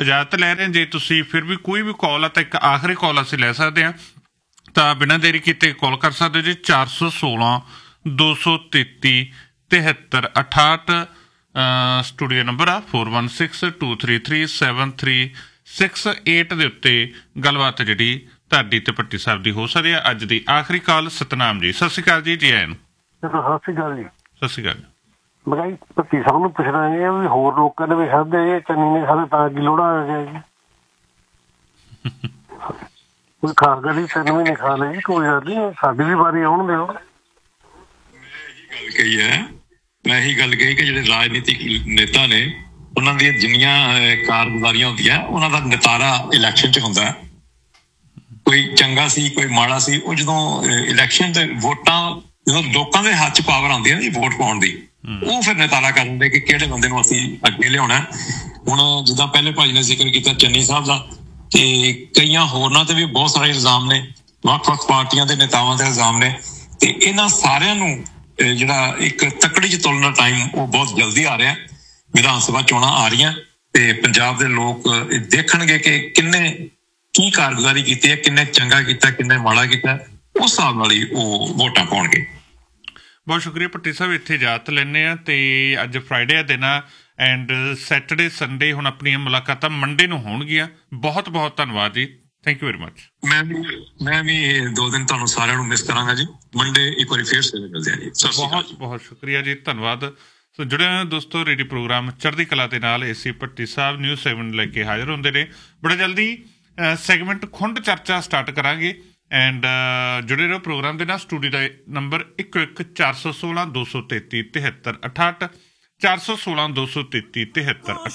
ਇਜਾਜ਼ਤ ਲੈ ਰਹੇ ਹਾਂ। ਜੇ ਤੁਸੀਂ ਫਿਰ ਵੀ ਕੋਈ ਵੀ ਕਾਲ ਆ ਤਾਂ ਇੱਕ ਆਖਰੀ ਕਾਲ ਅਸੀਂ ਲੈ ਸਕਦੇ ਹਾਂ, ਤਾਂ ਬਿਨਾਂ ਦੇਰੀ ਕੀਤੇ ਕਾਲ ਕਰ ਸਕਦੇ ਹੋ ਜੀ 416 233 7368। ਸਟੂਡੀਓ ਨੰਬਰ ਆ 4162337368 ਦੇ ਉੱਤੇ ਗੱਲਬਾਤ ਜਿਹੜੀ ਤੁਹਾਡੀ ਤੇ ਭੱਟੀ ਸਾਹਿਬ ਦੀ ਹੋ ਸਕਦੀ ਹੈ। ਅੱਜ ਦੀ ਆਖਰੀ ਕਾਲ ਸਤਨਾਮ ਜੀ, ਸਤਿ ਸ਼੍ਰੀ ਅਕਾਲ ਜੀ ਆਇਆਂ ਨੂੰ। ਸਤਿ ਸ਼੍ਰੀ ਅਕਾਲ ਜੀ। ਸਤਿ ਸ਼੍ਰੀ ਅਕਾਲ। ਮੈਂ ਕਿਹਾ ਜੀ ਭੱਟੀ ਸਾਹਿਬ ਨੂੰ ਪੁੱਛਣਾ ਇਹ ਵੀ ਹੋਰ ਲੋਕਾਂ ਨੇ ਵੀ ਖਾਧੇ, ਚੰਨੀ ਨੇ ਖਾਧੇ ਤਾਂ ਕੀ ਲੋੜਾ ਆ ਗਿਆ ਜੀ? ਕੋਈ ਖਾ ਗਲੀ 3 ਮਹੀਨੇ ਖਾ ਲਈ, ਕੋਈ ਗੱਲ ਨਹੀਂ, ਸਾਡੀ ਵੀ ਵਾਰੀ ਆਉਣ ਦਿਓ। ਮੈਂ ਇਹੀ ਗੱਲ ਕਹੀ ਕਿ ਜਿਹੜੇ ਰਾਜਨੀਤਿਕ ਨੇਤਾ ਨੇ ਉਹਨਾਂ ਦੀਆਂ ਜਿੰਨੀਆਂ ਕਾਰਗੁਜ਼ਾਰੀਆਂ ਹੁੰਦੀਆਂ ਉਹਨਾਂ ਦਾ ਨਿਤਾਰਾ ਇਲੈਕਸ਼ਨ 'ਚ ਹੁੰਦਾ। ਕੋਈ ਚੰਗਾ ਸੀ, ਕੋਈ ਮਾੜਾ ਸੀ। ਉਹ ਜਦੋਂ ਇਲੈਕਸ਼ਨ ਦੇ ਵੋਟਾਂ, ਜਦੋਂ ਲੋਕਾਂ ਦੇ ਹੱਥ 'ਚ ਪਾਵਰ ਆਉਂਦੀ ਹੈ ਨਾ ਜੀ ਵੋਟ ਪਾਉਣ ਦੀ, ਉਹ ਫਿਰ ਨਿਤਾਰਾ ਕਰ ਦਿੰਦੇ ਕਿ ਕਿਹੜੇ ਬੰਦੇ ਨੂੰ ਅਸੀਂ ਅੱਗੇ ਲਿਆਉਣਾ। ਹੁਣ ਜਿੱਦਾਂ ਪਹਿਲੇ ਭਾਜੀ ਨੇ ਜ਼ਿਕਰ ਕੀਤਾ ਚੰਨੀ ਸਾਹਿਬ ਦਾ, ਤੇ ਕਈਆਂ ਹੋਰਨਾਂ ਤੇ ਵੀ ਬਹੁਤ ਸਾਰੇ ਇਲਜ਼ਾਮ ਨੇ, ਵੱਖ-ਵੱਖ ਪਾਰਟੀਆਂ ਦੇ ਨੇਤਾਵਾਂ ਦੇ ਇਲਜ਼ਾਮ ਨੇ। ਤੇ ਇਹਨਾਂ ਸਾਰਿਆਂ ਨੂੰ ਜਿਹੜਾ ਇੱਕ ਤੱਕੜੀ 'ਚ ਤੋਲਣ ਦਾ ਟਾਈਮ ਉਹ ਬਹੁਤ ਜਲਦੀ ਆ ਰਿਹਾ। ਵਿਧਾਨ ਸਭਾ ਚੋਣਾਂ ਆ ਰਹੀਆਂ ਤੇ ਪੰਜਾਬ ਦੇ ਲੋਕ ਦੇਖਣਗੇ ਕਿ ਕਿੰਨੇ ਕੀ ਕਾਰਗੁਜ਼ਾਰੀ ਕੀਤੀ ਹੈ, ਕਿੰਨੇ ਚੰਗਾ ਕੀਤਾ, ਕਿੰਨੇ ਮਾੜਾ ਕੀਤਾ। ਉਸ ਹਿਸਾਬ ਨਾਲ ਹੀ ਉਹ ਵੋਟਾਂ ਪਾਉਣਗੇ। ਬਹੁਤ ਸ਼ੁਕਰੀਆ ਭੱਟੀ ਸਾਹਿਬ। ਇੱਥੇ ਇਜਾਜ਼ਤ ਲੈਂਦੇ ਹਾਂ ਤੇ ਅੱਜ ਫਰਾਈਡੇ ਦਾ ਦਿਨ ਆ ਐਂਡ ਸੈਟਰਡੇ ਸੰਡੇ ਹੁਣ ਆਪਣੀਆਂ ਮੁਲਾਕਾਤਾਂ ਮੰਡੇ ਨੂੰ ਹੋਣਗੀਆਂ। ਬਹੁਤ ਬਹੁਤ ਧੰਨਵਾਦ ਜੀ, ਥੈਂਕ ਯੂ ਵੈਰੀ ਮਚ। ਮੈਂ ਵੀ 2 ਦਿਨ ਤੁਹਾਨੂੰ ਸਾਰਿਆਂ ਨੂੰ ਮਿਸ ਕਰਾਂਗਾ ਜੀ। ਮੰਡੇ ਇੱਕ ਵਾਰੀ ਫੇਰ ਸਵੇਰੇ ਮਿਲਦੇ ਹਾਂ ਜੀ। ਬਹੁਤ ਬਹੁਤ ਸ਼ੁਕਰੀਆ ਜੀ, ਧੰਨਵਾਦ। ਸੋ ਜੁੜਿਆ ਦੋਸਤੋ, ਰੇਡੀਓ ਪ੍ਰੋਗਰਾਮ ਚੜ੍ਹਦੀ ਕਲਾ ਦੇ ਨਾਲ ਏਸੀ ਭੱਟੀ ਸਾਹਿਬ ਨਿਊਜ਼ 7 ਲੈ ਕੇ ਹਾਜ਼ਰ ਹੁੰਦੇ ਨੇ। ਬੜਾ ਜਲਦੀ ਸੈਗਮੈਂਟ ਖੁੰਡ ਚਰਚਾ ਸਟਾਰਟ ਕਰਾਂਗੇ ਐਂਡ ਜੁੜੇ ਰਹੋ ਪ੍ਰੋਗਰਾਮ ਦੇ ਨਾਲ। ਸਟੂਡੀਓ ਦਾ ਨੰਬਰ 11 416 233 7368 416 233 7368।